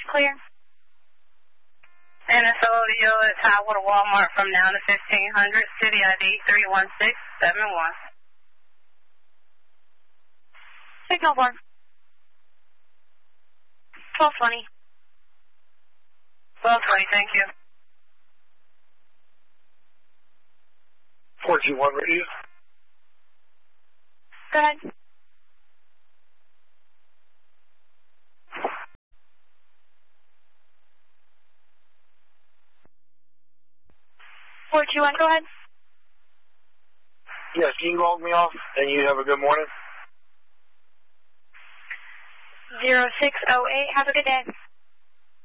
clear. NSLO is Highwood Walmart from now to 1500, City ID 31671. Signal 1. 1220. 1220, thank you. 421 radio. Go ahead. Go ahead. Yes, you can log me off, and you have a good morning. 0608, have a good day.